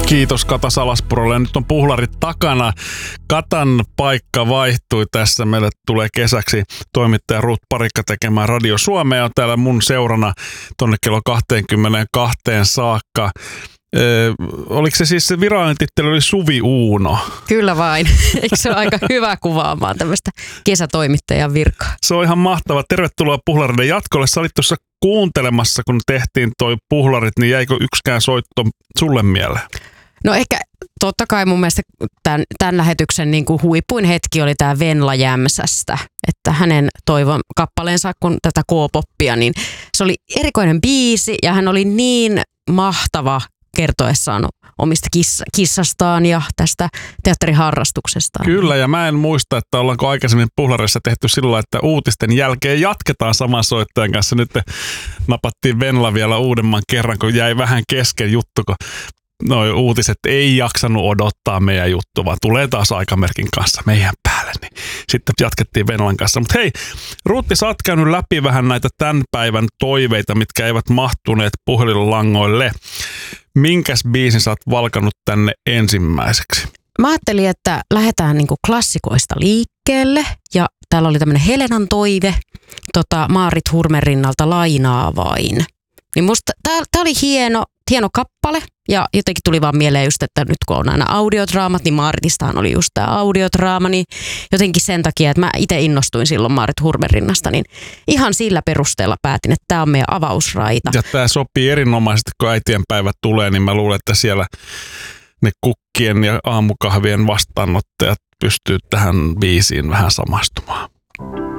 Kiitos Kata Salaspurolle. Nyt on puhlarit takana. Katan paikka vaihtui tässä. Meille tulee kesäksi toimittaja Ruut Parikka tekemään Radio Suomea. On täällä mun seurana tonne kello 22 saakka. Oliko se siis se virallinen titteli oli Suvi Uuno? Kyllä vain. Eikö se ole aika hyvä kuvaamaan tämmöistä kesätoimittajan virkaa? Se on ihan mahtava. Tervetuloa Puhlareiden jatkolle. Sä olit tuossa kuuntelemassa, kun tehtiin toi Puhlarit, niin jäikö yksikään soitto sulle mieleen? No ehkä totta kai mun mielestä tämän lähetyksen niin kuin huipuin hetki oli tämä Venla Jämsästä, että hänen toivon kappaleensa kun tätä K-poppia, niin se oli erikoinen biisi ja hän oli niin mahtava kertoessaan omista kissastaan ja tästä teatteriharrastuksestaan. Kyllä, ja mä en muista, että ollaanko aikaisemmin Puhlareissa tehty sillä, että uutisten jälkeen jatketaan saman soittajan kanssa. Nyt napattiin Venla vielä uudemman kerran, kun jäi vähän kesken juttu, kun noi uutiset ei jaksanut odottaa meidän juttua, vaan tulee taas aikamerkin kanssa meidän päälle. Niin sitten jatkettiin Venlan kanssa. Mutta hei, Ruutti, sä oot käynyt läpi vähän näitä tämän päivän toiveita, mitkä eivät mahtuneet puhelinlangoille. Minkäs biisin sä oot valkannut tänne ensimmäiseksi? Mä ajattelin, että lähdetään niinku klassikoista liikkeelle ja täällä oli tämmönen Helenan toive Maarit Hurmerinnalta Lainaa vain. Niin musta tää oli hieno kappale ja jotenkin tuli vaan mieleen just, että nyt kun on aina audiodraamat, niin Maaritistahan oli just tää audiodraama, niin jotenkin sen takia, että mä itse innostuin silloin Maarit Hurmerinnasta, niin ihan sillä perusteella päätin, että tää on meidän avausraita. Ja tää sopii erinomaisesti, kun äitienpäivä tulee, niin mä luulen, että siellä ne kukkien ja aamukahvien vastaanottajat pystyy tähän biisiin vähän samastumaan.